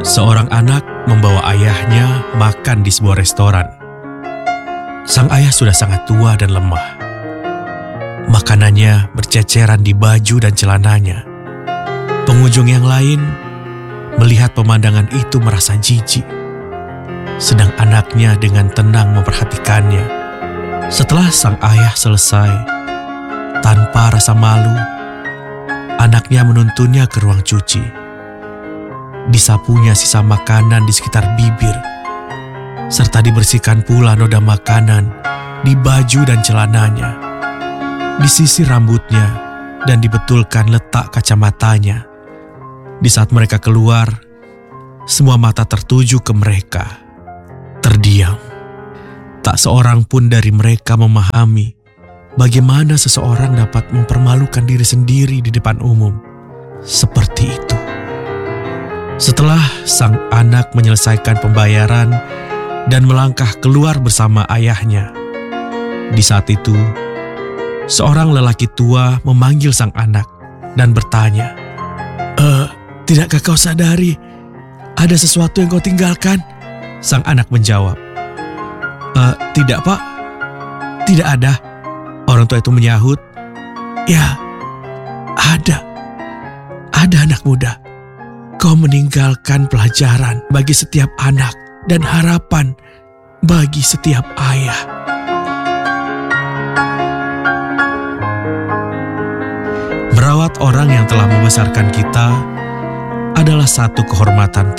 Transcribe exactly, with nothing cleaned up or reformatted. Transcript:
Seorang anak membawa ayahnya makan di sebuah restoran. Sang ayah sudah sangat tua dan lemah. Makanannya berceceran di baju dan celananya. Pengunjung yang lain melihat pemandangan itu merasa jijik. Sedang anaknya dengan tenang memperhatikannya. Setelah sang ayah selesai, tanpa rasa malu, anaknya menuntunnya ke ruang cuci. Disapunya sisa makanan di sekitar bibir, serta dibersihkan pula noda makanan di baju dan celananya. Disisir rambutnya dan dibetulkan letak kacamatanya. Di saat mereka keluar, semua mata tertuju ke mereka. Terdiam. Tak seorang pun dari mereka memahami bagaimana seseorang dapat mempermalukan diri sendiri di depan umum. Seperti itu. Setelah sang anak menyelesaikan pembayaran dan melangkah keluar bersama ayahnya, di saat itu, seorang lelaki tua memanggil sang anak dan bertanya, "Eh, tidakkah kau sadari ada sesuatu yang kau tinggalkan?" Sang anak menjawab, "Eh, tidak pak, tidak ada." Orang tua itu menyahut, "Ya, ada, ada anak muda. Kau meninggalkan pelajaran bagi setiap anak dan harapan bagi setiap ayah." Merawat orang yang telah membesarkan kita adalah satu kehormatan